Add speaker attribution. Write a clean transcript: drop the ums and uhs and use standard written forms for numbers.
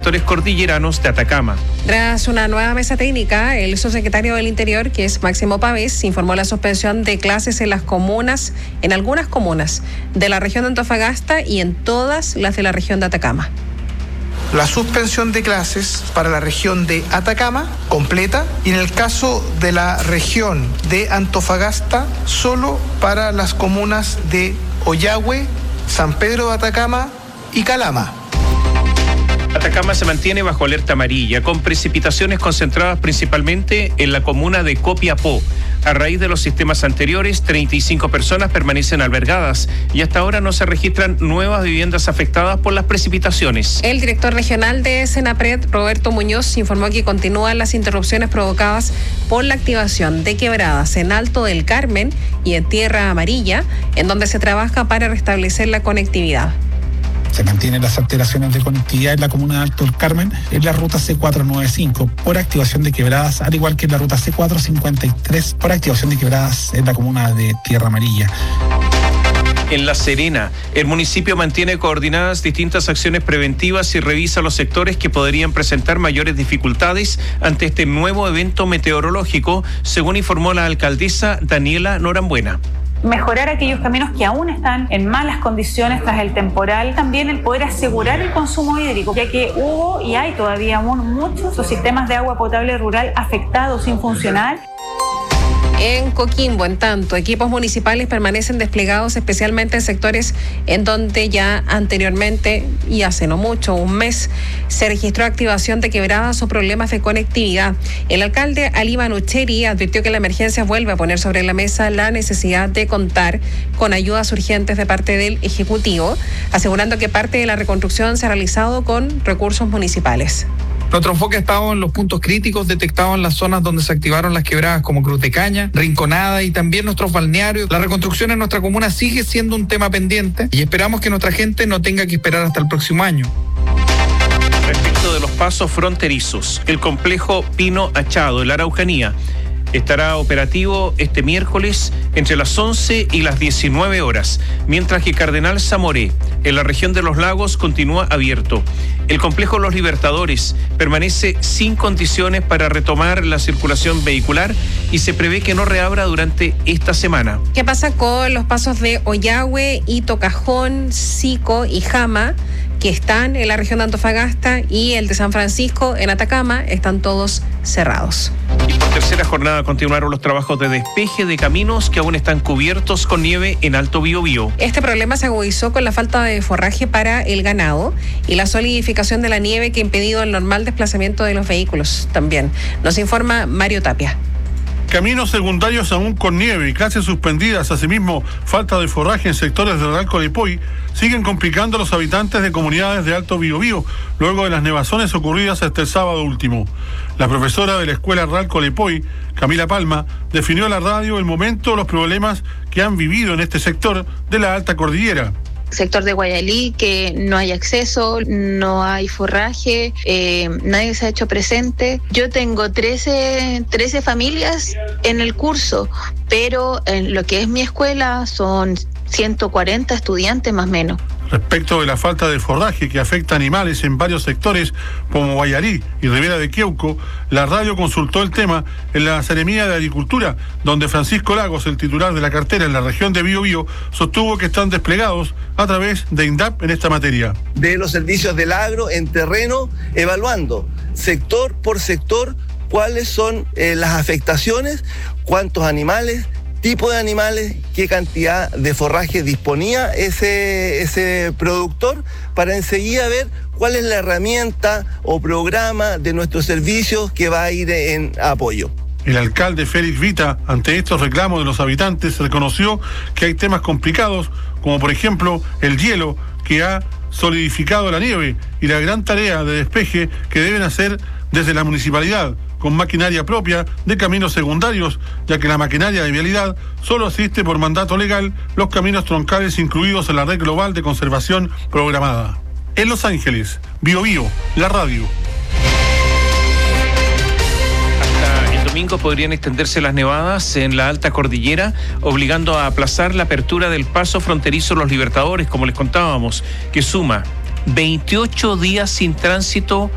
Speaker 1: sectores cordilleranos de Atacama.
Speaker 2: Tras una nueva mesa técnica, el subsecretario del Interior, que es Máximo Pavés, informó la suspensión de clases en algunas comunas de la región de Antofagasta y en todas las de la región de Atacama.
Speaker 3: La suspensión de clases para la región de Atacama completa y en el caso de la región de Antofagasta solo para las comunas de Ollagüe, San Pedro de Atacama y Calama.
Speaker 1: Atacama se mantiene bajo alerta amarilla, con precipitaciones concentradas principalmente en la comuna de Copiapó. A raíz de los sistemas anteriores, 35 personas permanecen albergadas y hasta ahora no se registran nuevas viviendas afectadas por las precipitaciones.
Speaker 2: El director regional de Senapred, Roberto Muñoz, informó que continúan las interrupciones provocadas por la activación de quebradas en Alto del Carmen y en Tierra Amarilla, en donde se trabaja para restablecer la conectividad.
Speaker 4: Se mantienen las alteraciones de conectividad en la comuna de Alto del Carmen en la ruta C495 por activación de quebradas, al igual que en la ruta C453 por activación de quebradas en la comuna de Tierra Amarilla.
Speaker 1: En La Serena, el municipio mantiene coordinadas distintas acciones preventivas y revisa los sectores que podrían presentar mayores dificultades ante este nuevo evento meteorológico, según informó la alcaldesa Daniela Norambuena.
Speaker 5: Mejorar aquellos caminos que aún están en malas condiciones tras el temporal, también el poder asegurar el consumo hídrico, ya que hubo y hay todavía aún muchos sistemas de agua potable rural afectados, sin funcionar.
Speaker 2: En Coquimbo, en tanto, equipos municipales permanecen desplegados especialmente en sectores en donde ya anteriormente, y hace no mucho, un mes, se registró activación de quebradas o problemas de conectividad. El alcalde Ali Manucheri advirtió que la emergencia vuelve a poner sobre la mesa la necesidad de contar con ayudas urgentes de parte del Ejecutivo, asegurando que parte de la reconstrucción se ha realizado con recursos municipales.
Speaker 6: Nuestro enfoque ha estado en los puntos críticos detectados en las zonas donde se activaron las quebradas como Cruz de Caña, Rinconada y también nuestros balnearios. La reconstrucción en nuestra comuna sigue siendo un tema pendiente y esperamos que nuestra gente no tenga que esperar hasta el próximo año.
Speaker 1: Respecto de los pasos fronterizos, el complejo Pino Achado, en la Araucanía, estará operativo este miércoles entre las 11 y las 19 horas, mientras que Cardenal Zamoré, en la región de los lagos, continúa abierto. El complejo Los Libertadores permanece sin condiciones para retomar la circulación vehicular y se prevé que no reabra durante esta semana.
Speaker 2: ¿Qué pasa con los pasos de Ollagüe, Hito Cajón, Sico y Jama, que están en la región de Antofagasta, y el de San Francisco en Atacama? Están todos cerrados.
Speaker 1: Y por tercera jornada continuaron los trabajos de despeje de caminos que aún están cubiertos con nieve en Alto Biobío.
Speaker 2: Este problema se agudizó con la falta de forraje para el ganado y la solidificación de la nieve que ha impedido el normal desplazamiento de los vehículos también. Nos informa Mario Tapia.
Speaker 7: Caminos secundarios aún con nieve y clases suspendidas, asimismo falta de forraje en sectores de Real Colepoy, siguen complicando a los habitantes de comunidades de Alto Biobío, luego de las nevazones ocurridas hasta el sábado último. La profesora de la Escuela Real Colepoy, Camila Palma, definió a la radio el momento de los problemas que han vivido en este sector de la alta cordillera.
Speaker 8: Sector de Guayalí, que no hay acceso, no hay forraje, nadie se ha hecho presente. Yo tengo 13 familias en el curso, pero en lo que es mi escuela son 140 estudiantes más o menos.
Speaker 7: Respecto de la falta de forraje que afecta a animales en varios sectores como Guayalí y Ribera de Queuco, la radio consultó el tema en la Seremía de Agricultura, donde Francisco Lagos, el titular de la cartera en la región de Biobío, sostuvo que están desplegados a través de INDAP en esta materia.
Speaker 9: De los servicios del agro en terreno, evaluando sector por sector cuáles son las afectaciones, cuántos animales, tipo de animales, qué cantidad de forraje disponía ese productor, para enseguida ver cuál es la herramienta o programa de nuestros servicios que va a ir en apoyo.
Speaker 7: El alcalde Félix Vita, ante estos reclamos de los habitantes, reconoció que hay temas complicados, como por ejemplo el hielo que ha solidificado la nieve y la gran tarea de despeje que deben hacer desde la municipalidad, con maquinaria propia de caminos secundarios, ya que la maquinaria de vialidad solo asiste por mandato legal los caminos troncales incluidos en la Red Global de Conservación Programada. En Los Ángeles, Biobío, la radio.
Speaker 1: Hasta el domingo podrían extenderse las nevadas en la alta cordillera, obligando a aplazar la apertura del paso fronterizo Los Libertadores, como les contábamos, que suma 28 días sin tránsito